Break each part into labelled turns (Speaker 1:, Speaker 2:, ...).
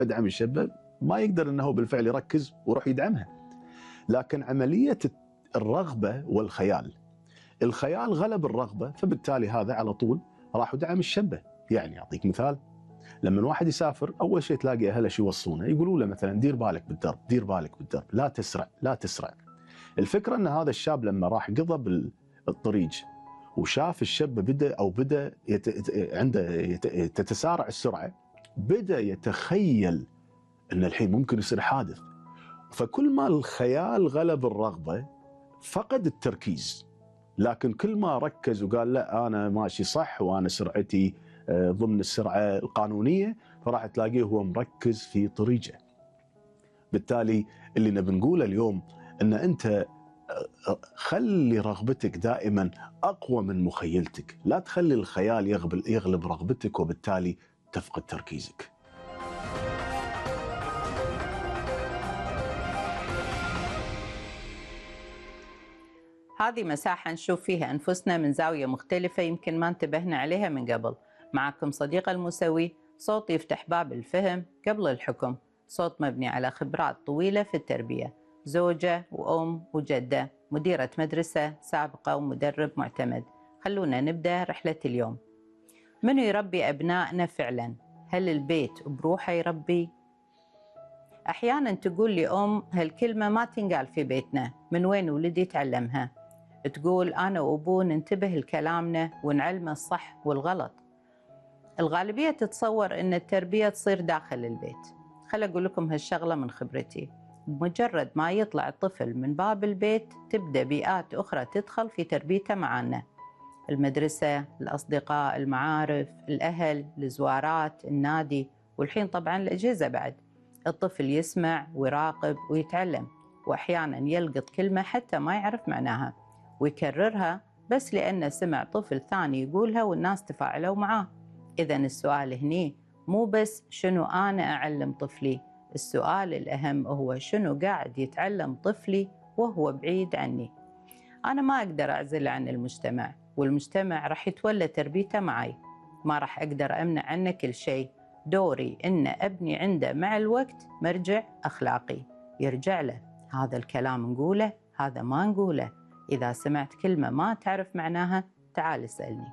Speaker 1: ادعم الشابه ما يقدر انه بالفعل يركز ويروح يدعمها. لكن عمليه الرغبه والخيال، الخيال غلب الرغبه، فبالتالي هذا على طول راح يدعم الشابه. يعني اعطيك مثال، لما واحد يسافر اول شيء تلاقي اهله شو يوصونه، يقولوا له مثلا دير بالك بالدرب، دير بالك بالدرب، لا تسرع لا تسرع. الفكره ان هذا الشاب لما راح قضى بالطريق وشاف الشابه بدا عنده تتسارع السرعه، بدا يتخيل ان الحين ممكن يصير حادث. فكل ما الخيال غلب الرغبه فقد التركيز. لكن كل ما ركز وقال لا انا ماشي صح وانا سرعتي ضمن السرعه القانونيه، فراح تلاقيه هو مركز في طريقه. بالتالي اللي نبي نقوله اليوم ان انت خلي رغبتك دائما اقوى من مخيلتك، لا تخلي الخيال يغلب رغبتك وبالتالي تفقد تركيزك.
Speaker 2: هذه مساحة نشوف فيها أنفسنا من زاوية مختلفة يمكن ما انتبهنا عليها من قبل. معكم صديقة المسوي، صوت يفتح باب الفهم قبل الحكم، صوت مبني على خبرات طويلة في التربية، زوجة وأم وجدة، مديرة مدرسة سابقة ومدرب معتمد. خلونا نبدأ رحلة اليوم. منو يربي أبنائنا فعلا؟ هل البيت بروحه يربي؟ أحيانا تقول لي أم هالكلمة ما تنقال في بيتنا، من وين ولدي تعلمها؟ تقول أنا وأبوه ننتبه لكلامنا ونعلمه الصح والغلط. الغالبية تتصور أن التربية تصير داخل البيت. خل أقول لكم هالشغلة من خبرتي، بمجرد ما يطلع الطفل من باب البيت تبدأ بيئات أخرى تدخل في تربيته معنا: المدرسة، الأصدقاء، المعارف، الأهل، الزوارات، النادي، والحين طبعاً الأجهزة بعد. الطفل يسمع ويراقب ويتعلم، وأحياناً يلقط كلمة حتى ما يعرف معناها ويكررها بس لأنه سمع طفل ثاني يقولها والناس تفاعلوا معاه. إذن السؤال هني مو بس شنو أنا أعلم طفلي، السؤال الأهم هو شنو قاعد يتعلم طفلي وهو بعيد عني. أنا ما أقدر أعزل عن المجتمع، والمجتمع راح يتولى تربيته معي. ما راح أقدر أمنع عنه كل شيء. دوري إن أبني عنده مع الوقت مرجع أخلاقي يرجع له. هذا الكلام نقوله، هذا ما نقوله. إذا سمعت كلمة ما تعرف معناها تعال اسألني.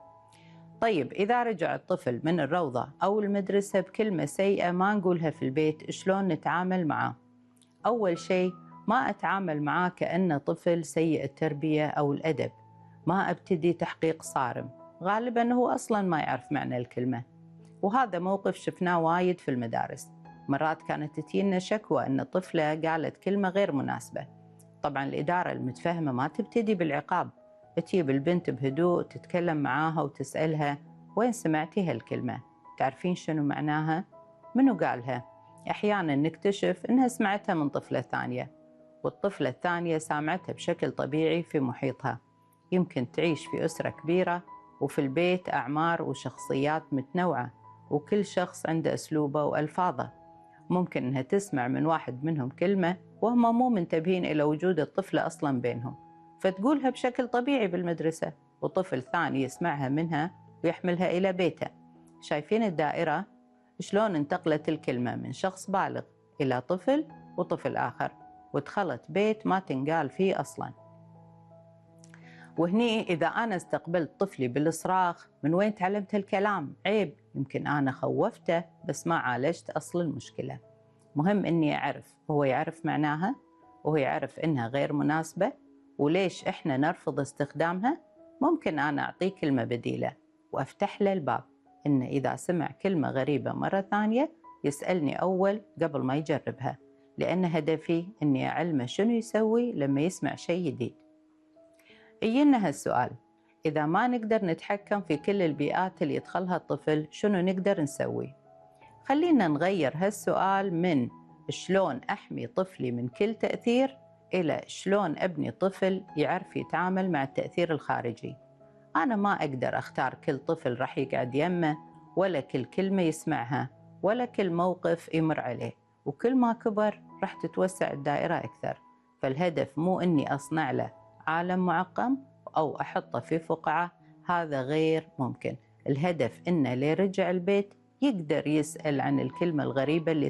Speaker 2: طيب إذا رجع الطفل من الروضة أو المدرسة بكلمة سيئة ما نقولها في البيت، شلون نتعامل معه؟ أول شيء ما أتعامل معاه كأنه طفل سيء التربية أو الأدب. ما أبتدي تحقيق صارم، غالباً هو أصلاً ما يعرف معنى الكلمة. وهذا موقف شفناه وايد في المدارس. مرات كانت تجينا شكوى أن طفلة قالت كلمة غير مناسبة. طبعاً الإدارة المتفهمة ما تبتدي بالعقاب، تجيب البنت بهدوء تتكلم معاها وتسألها وين سمعتي هالكلمة؟ تعرفين شنو معناها؟ منو قالها؟ أحياناً نكتشف أنها سمعتها من طفلة ثانية، والطفلة الثانية سامعتها بشكل طبيعي في محيطها. يمكن تعيش في أسرة كبيرة وفي البيت أعمار وشخصيات متنوعة، وكل شخص عنده أسلوبه وألفاظه. ممكن أنها تسمع من واحد منهم كلمة وهم مو منتبهين إلى وجود الطفلة أصلاً بينهم، فتقولها بشكل طبيعي بالمدرسة، وطفل ثاني يسمعها منها ويحملها إلى بيته. شايفين الدائرة؟ شلون انتقلت الكلمة من شخص بالغ إلى طفل وطفل آخر، ودخلت بيت ما تنقال فيه أصلاً. وهني إذا أنا استقبلت طفلي بالصراخ من وين تعلمت الكلام؟ عيب، يمكن أنا خوفته بس ما عالجت أصل المشكلة. مهم إني أعرف هو يعرف معناها، وهو يعرف إنها غير مناسبة، وليش إحنا نرفض استخدامها. ممكن أنا أعطيه كلمة بديلة وأفتح له الباب إنه إذا سمع كلمة غريبة مرة ثانية يسألني أول قبل ما يجربها، لأن هدفي إني أعلمه شنو يسوي لما يسمع شيء جديد. يجينا هالسؤال: إذا ما نقدر نتحكم في كل البيئات اللي يدخلها الطفل شنو نقدر نسوي؟ خلينا نغير هالسؤال من شلون أحمي طفلي من كل تأثير إلى شلون أبني طفل يعرف يتعامل مع التأثير الخارجي. أنا ما أقدر أختار كل طفل راح يقعد يمه، ولا كل كلمة يسمعها، ولا كل موقف يمر عليه. وكل ما كبر راح تتوسع الدائرة أكثر. فالهدف مو أني أصنع له عالم معقم أو أحطه في فقاعة، هذا غير ممكن. الهدف إنه ليرجع البيت يقدر يسأل عن الكلمة الغريبة اللي